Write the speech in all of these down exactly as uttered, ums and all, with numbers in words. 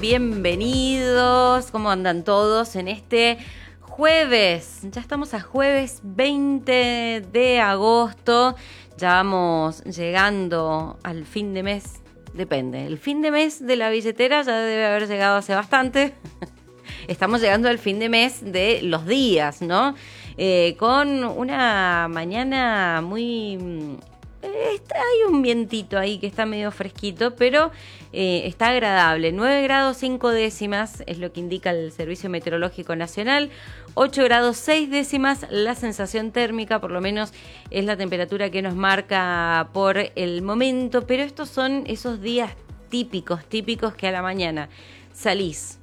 Bienvenidos, ¿cómo andan todos en este jueves? Ya estamos a jueves veinte de agosto, ya vamos llegando al fin de mes, depende, el fin de mes de la billetera ya debe haber llegado hace bastante. Estamos llegando al fin de mes de los días, ¿no? Eh, con una mañana muy... Está, hay un vientito ahí que está medio fresquito, pero eh, está agradable. nueve grados cinco décimas es lo que indica el Servicio Meteorológico Nacional. ocho grados seis décimas la sensación térmica, por lo menos es la temperatura que nos marca por el momento. Pero estos son esos días típicos, típicos que a la mañana salís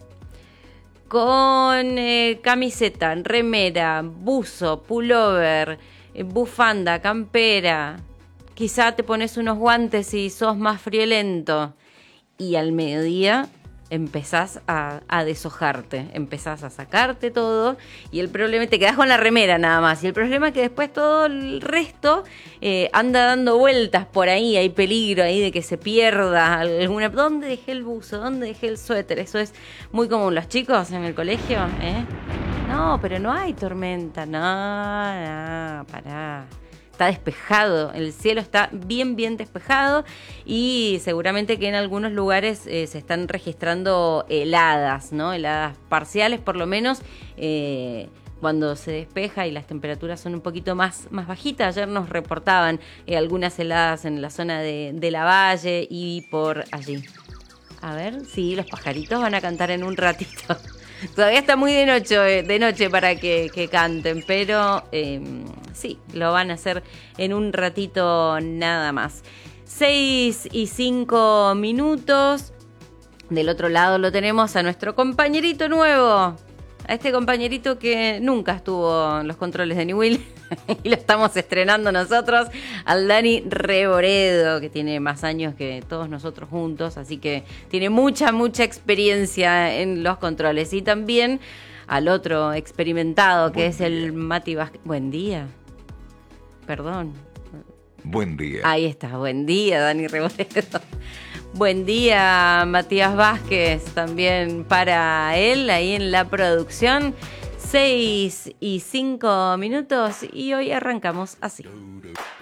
con eh, camiseta, remera, buzo, pullover, eh, bufanda, campera. Quizá te pones unos guantes y sos más friolento. Y al mediodía empezás a, a deshojarte, empezás a sacarte todo. Y el problema, te quedás con la remera nada más. Y el problema es que después todo el resto eh, anda dando vueltas por ahí. Hay peligro ahí de que se pierda alguna. ¿Dónde dejé el buzo? ¿Dónde dejé el suéter? Eso es muy común. Los chicos en el colegio, ¿eh? No, pero no hay tormenta. No, no, pará. Está despejado, el cielo está bien, bien despejado y seguramente que en algunos lugares eh, se están registrando heladas, ¿no? Heladas parciales por lo menos, eh, cuando se despeja y las temperaturas son un poquito más, más bajitas. Ayer nos reportaban eh, algunas heladas en la zona de, de la Valle y por allí. A ver, sí, los pajaritos van a cantar en un ratito. Todavía está muy de noche, de noche para que, que canten, pero eh, sí, lo van a hacer en un ratito nada más. Seis y cinco minutos. Del otro lado lo tenemos a nuestro compañerito nuevo. A este compañerito que nunca estuvo en los controles de Newell y lo estamos estrenando nosotros, al Dani Reboredo, que tiene más años que todos nosotros juntos, así que tiene mucha, mucha experiencia en los controles. Y también al otro experimentado, que Buen es día. el Mati Vázquez. Buen día. Perdón. Buen día. Ahí está, buen día, Dani Reboredo. Buen día, Matías Vázquez, también para él, ahí en la producción. Seis y cinco minutos y hoy arrancamos así.